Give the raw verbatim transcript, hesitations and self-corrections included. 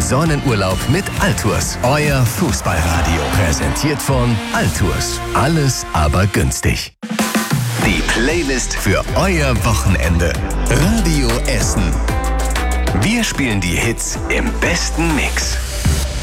Sonnenurlaub mit Altours. Euer Fußballradio. Präsentiert von Altours. Alles aber günstig. Die Playlist für euer Wochenende. Radio Essen. Wir spielen die Hits im besten Mix.